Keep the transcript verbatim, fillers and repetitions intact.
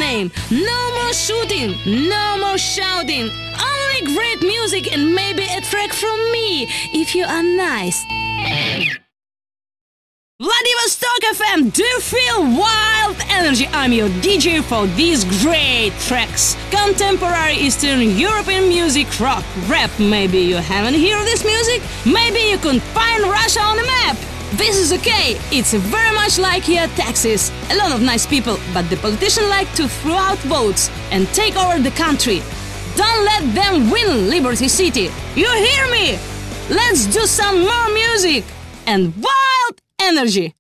same. No more shooting, no more shouting. Only great music and maybe a track from me, if you are nice. Vladivostok F M, do you feel wild energy? I'm your D J for these great tracks. Contemporary Eastern European music, rock, rap. Maybe you haven't heard this music? Maybe you couldn't find Russia on the map. This is okay, it's very much like here Texas. A lot of nice people, but the politicians like to throw out votes and take over the country. Don't let them win Liberty City. You hear me? Let's do some more music and wild energy.